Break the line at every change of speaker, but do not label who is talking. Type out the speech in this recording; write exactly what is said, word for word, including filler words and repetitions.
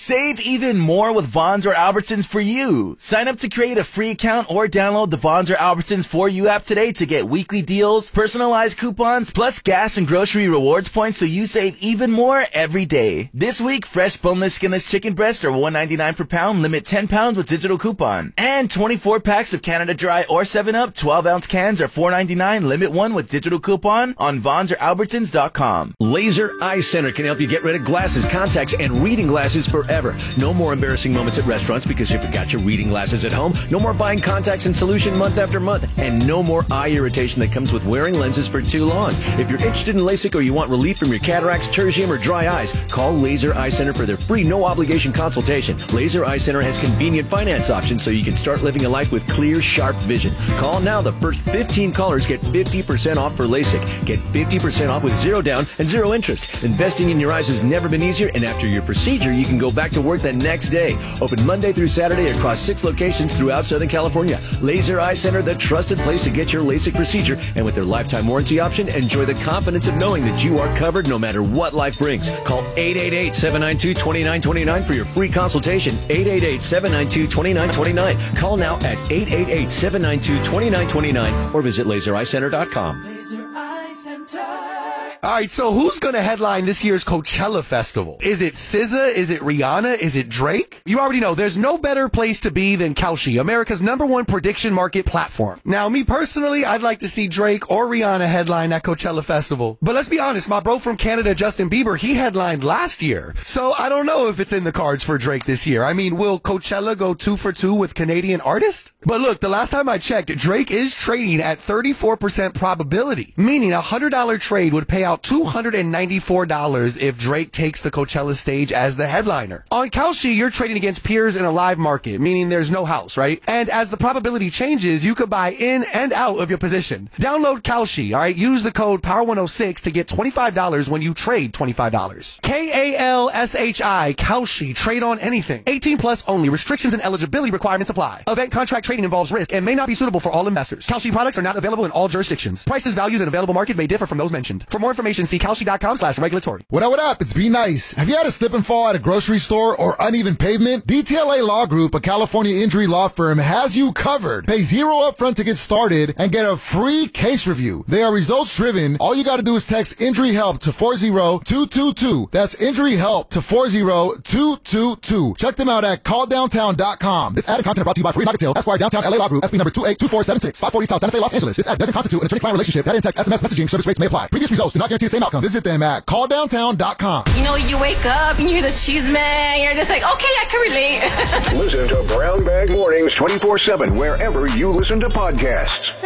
Save even more with Vons or Albertsons for you. Sign up to create a free account or download the Vons or Albertsons For You app today to get weekly deals, personalized coupons, plus gas and grocery rewards points so you save even more every day. This week, fresh boneless skinless chicken breasts are one ninety-nine per pound, limit ten pounds with digital coupon. And twenty-four packs of Canada Dry or seven up twelve ounce cans are four ninety-nine, limit one with digital coupon on Vons or Albertsons dot com.
Laser Eye Center can help you get rid of glasses, contacts, and reading glasses forever. No more embarrassing moments at restaurants because you forgot your reading glasses at home. No more buying contacts and solution month after month. And no more eye irritation that comes with wearing lenses for too long. If you're interested in LASIK or you want relief from your cataracts, tertium, or dry eyes, call Laser Eye Center for their free no-obligation consultation. Laser Eye Center has convenient finance options so you can start living a life with clear, sharp vision. Call now. The first fifteen callers get fifty percent off for LASIK. Get fifty percent off with zero down and zero interest. Investing in your eyes has never been easier, and after your procedure, you can go back to work the next day. Open Monday through Saturday across six locations throughout Southern California. Laser Eye Center, the trusted place to get your LASIK procedure, and with their lifetime warranty option, enjoy the confidence of knowing that you are covered no matter what life brings. Call eight eight eight, seven nine two, two nine two nine for your free consultation. eight eight eight, seven nine two, two nine two nine. Call now at eight eight eight, seven nine two, two nine two nine or visit laser eye center dot com.
Laser Eye Center.
All right, so who's going to headline this year's Coachella Festival? Is it S Z A? Is it Rihanna? Is it Drake? You already know there's no better place to be than Kalshi, America's number one prediction market platform. Now, me personally, I'd like to see Drake or Rihanna headline that Coachella Festival. But let's be honest, my bro from Canada, Justin Bieber, he headlined last year. So I don't know if it's in the cards for Drake this year. I mean, will Coachella go two for two with Canadian artists? But look, the last time I checked, Drake is trading at thirty-four percent probability, meaning a one hundred dollar trade would pay out two hundred ninety-four dollars if Drake takes the Coachella stage as the headliner. On Kalshi, you're trading against peers in a live market, meaning there's no house, right? And as the probability changes, you could buy in and out of your position. Download Kalshi, all right? Use the code power one oh six to get twenty-five dollars when you trade twenty-five dollars. K A L S H I, Kalshi, trade on anything. eighteen plus only. Restrictions and eligibility requirements apply. Event contract trading involves risk and may not be suitable for all investors. Kalshi products are not available in all jurisdictions. Prices, values, and available markets may differ from those mentioned. For more information, see kalshi dot com slash regulatory.
What up, what up? It's Be Nice. Have you had a slip and fall at a grocery store or uneven pavement? D T L A Law Group, a California injury law firm, has you covered. Pay zero upfront to get started and get a free case review. They are results driven. All you got to do is text Injury Help to four zero two two two. That's Injury Help to four zero two two two. Check them out at call downtown dot com. This ad and content brought to you by Free Nugget Esquire, Downtown L A Law Group, S P number two eight two four seven six, five forty South Santa Fe, Los Angeles. This ad doesn't constitute an attorney-client relationship. That in text, S M S messaging service rates may apply. Previous results do not guarantee the same outcome. Visit them at call downtown dot com.
You know, you wake up and you hear the cheese man, you're just like, okay, I can relate.
Listen to Brown Bag Mornings twenty-four seven wherever you listen to podcasts.